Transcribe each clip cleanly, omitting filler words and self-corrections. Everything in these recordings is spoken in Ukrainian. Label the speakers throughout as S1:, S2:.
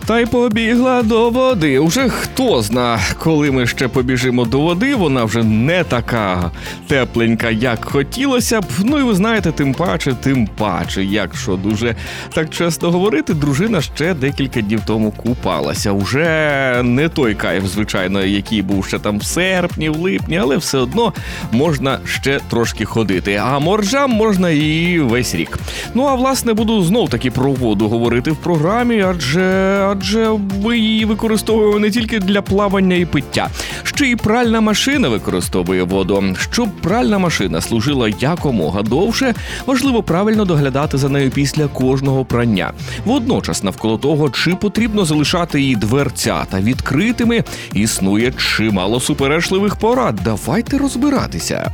S1: Та й побігла до води. Уже хто зна, коли ми ще побіжимо до води, вона вже не така тепленька, як хотілося б. Ну і ви знаєте, тим паче, якщо дуже так чесно говорити, дружина ще декілька днів тому купалася. Уже не той кайф, звичайно, який був ще там в серпні, в липні, але все одно можна ще трошки ходити. А моржам можна і весь рік. Ну а власне буду знов-таки про воду говорити в програмі, адже ви її використовуєте не тільки для плавання і пиття. Ще й пральна машина використовує воду. Щоб пральна машина служила якомога довше, важливо правильно доглядати за нею після кожного прання. Водночас навколо того, чи потрібно залишати її дверцята відкритими, існує чимало суперечливих порад. Давайте розбиратися.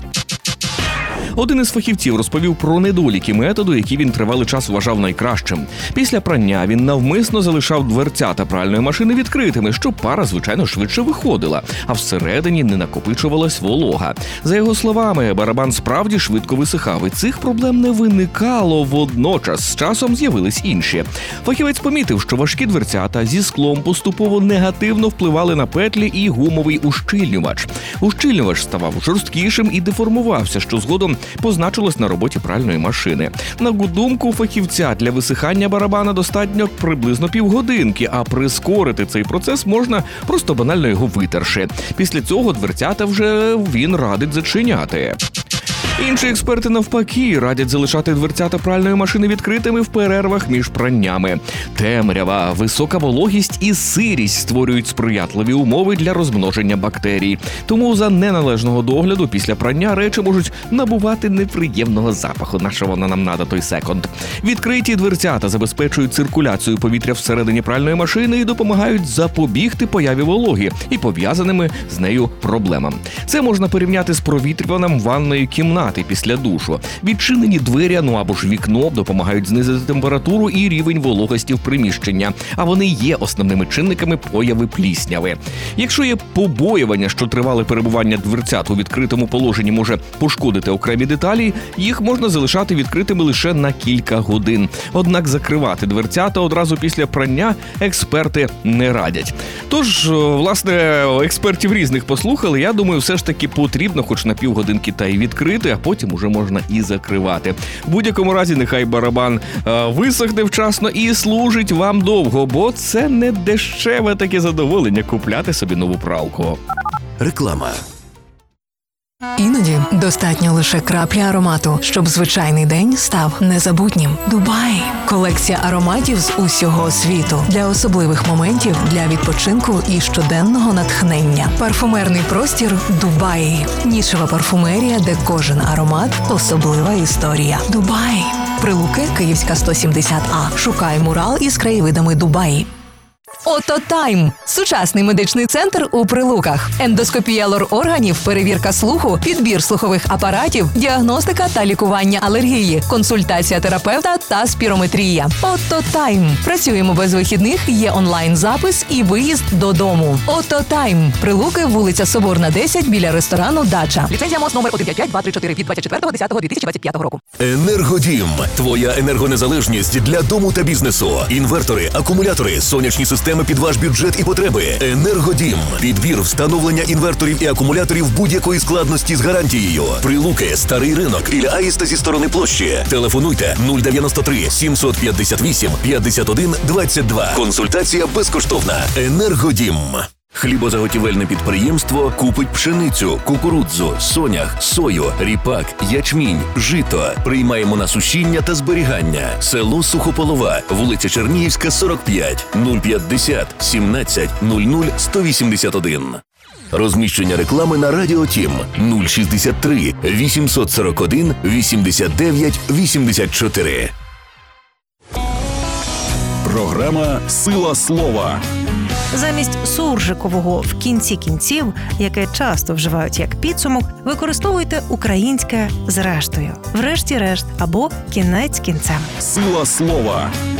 S1: Один із фахівців розповів про недоліки методу, який він тривалий час вважав найкращим. Після прання він навмисно залишав дверцята пральної машини відкритими, щоб пара, звичайно, швидше виходила, а всередині не накопичувалась волога. За його словами, барабан справді швидко висихав, і цих проблем не виникало. Водночас з часом з'явились інші. Фахівець помітив, що важкі дверцята зі склом поступово негативно впливали на петлі і гумовий ущільнювач. Ущільнювач ставав жорсткішим і деформувався, що згодом позначилось на роботі пральної машини. На думку фахівця, для висихання барабана достатньо приблизно півгодинки, а прискорити цей процес можна просто банально його витерши. Після цього дверцята вже він радить зачиняти. Інші експерти навпаки радять залишати дверцята пральної машини відкритими в перервах між праннями. Темрява, висока вологість і сирість створюють сприятливі умови для розмноження бактерій. Тому за неналежного догляду після прання речі можуть набувати неприємного запаху. На що воно нам надо, той секунд. Відкриті дверцята забезпечують циркуляцію повітря всередині пральної машини і допомагають запобігти появі вологи і пов'язаними з нею проблемам. Це можна порівняти з провітрюванням ванної кімнати після душу. Відчинені двері, або ж вікно допомагають знизити температуру і рівень вологості в приміщення, а вони є основними чинниками появи плісняви. Якщо є побоювання, що тривале перебування дверцят у відкритому положенні може пошкодити окремі деталі, їх можна залишати відкритими лише на кілька годин. Однак закривати дверцята одразу після прання експерти не радять. Тож, власне, експертів різних послухали, я думаю, все ж таки потрібно хоч на півгодинки та й відкрити, а потім уже можна і закривати. В будь-якому разі, нехай барабан висохне вчасно і служить вам довго, бо це не дешеве таке задоволення купляти собі нову пралку.
S2: Реклама.
S3: Іноді достатньо лише краплі аромату, щоб звичайний день став незабутнім. Дубай – колекція ароматів з усього світу. Для особливих моментів, для відпочинку і щоденного натхнення. Парфумерний простір Дубай. Нішева парфумерія, де кожен аромат – особлива історія. Дубай. Прилуки, Київська, 170А. Шукай мурал із краєвидами Дубаї. Ототайм – сучасний медичний центр у Прилуках. Ендоскопія лор-органів, перевірка слуху, підбір слухових апаратів, діагностика та лікування алергії, консультація терапевта та спірометрія. Ототайм. Працюємо без вихідних, є онлайн-запис і виїзд додому. Ототайм. Прилуки, вулиця Соборна, 10, біля ресторану «Дача». Ліцензія МОЗ номер 155-234 від 24.10.2025 року.
S2: Енергодім. Твоя енергонезалежність для дому та бізнесу. Інвертори, акумулятори, сонячні системи під ваш бюджет і потреби. Енергодім. Підбір, встановлення інверторів і акумуляторів будь-якої складності з гарантією. Прилуки, Старий ринок, Ілля Аїста зі сторони площі. Телефонуйте 093 758 51 22. Консультація безкоштовна. Енергодім. Хлібозаготівельне підприємство купить пшеницю, кукурудзу, сонях, сою, ріпак, ячмінь, жито. Приймаємо на сушіння та зберігання. Село Сухополова, вулиця Чернігівська, 45, 050 17 00 181. Розміщення реклами на Радіо Тім 063 841 89 84.
S4: Програма «Сила слова».
S5: Замість суржикового «в кінці кінців», яке часто вживають як підсумок, використовуйте українське «зрештою», «врешті-решт» або «кінець кінцем».
S4: «Сила слова».